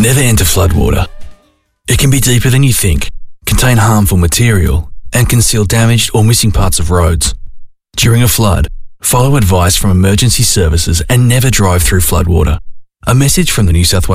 Never enter floodwater. It can be deeper than you think, contain harmful material, and conceal damaged or missing parts of roads. During a flood, follow advice from emergency services and never drive through floodwater. A message from the New South Wales